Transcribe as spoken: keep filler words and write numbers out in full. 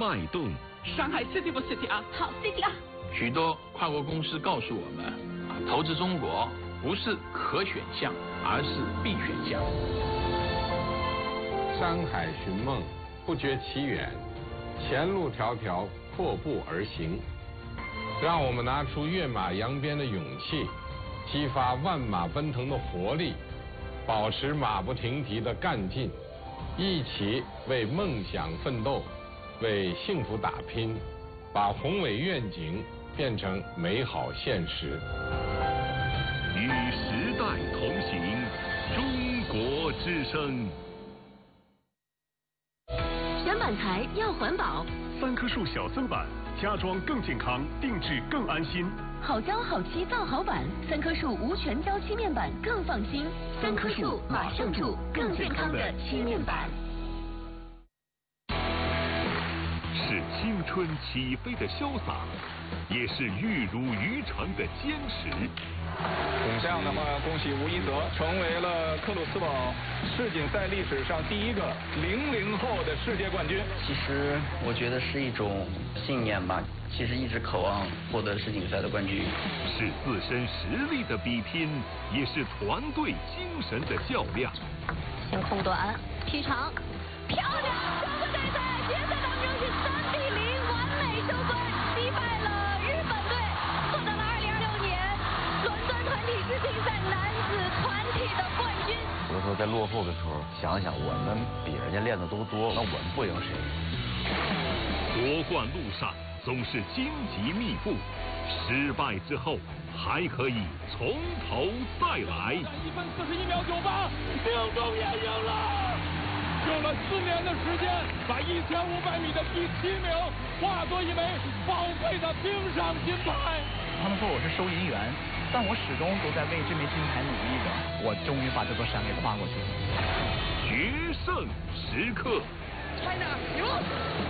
脉动。 上海 City 不 City 啊？ 好 City 啊！ 许多跨国公司告诉我们，啊，投资中国不是可选项，而是必选项。 山海寻梦，不觉其远；前路迢迢，阔步而行。让我们拿出跃马扬鞭的勇气，激发万马奔腾的活力，保持马不停蹄的干劲，一起为梦想奋斗，为幸福打拼，把宏伟愿景变成美好现实。 与时代同行，中国之声。 选板材要环保， 三棵树小森板，家装更健康，定制更安心。 好胶好漆造好板，三棵树无全胶漆面板更放心。三棵树马上住更健康的漆面板。 是青春起飞的潇洒，也是玉汝于成的坚持。 五项的话，恭喜吴一泽成为了克鲁斯堡世锦赛历史上第一个零零后的世界冠军。 其实我觉得是一种信念吧，其实一直渴望获得世锦赛的冠军。 是自身实力的比拼，也是团队精神的较量。 先控短，劈长，漂亮！中国队在决赛当中是三比零完美收官，击败了日本队，获得了二零二六年伦敦团体世锦赛男子团体的冠军。 有的时候在落后的时候，想一想我们比人家练的都多，那我们不赢谁？ 夺冠路上总是荆棘密布，失败之后还可以从头再来。 一分四十一秒九八，命中也赢了。用了四年的时间，把一千五百米的第七名化作一枚宝贵的冰上金牌。 他们说我是收银员，但我始终都在为这枚金牌努力着。我终于把这座山给跨过去了。 决胜时刻 ，China 赢了。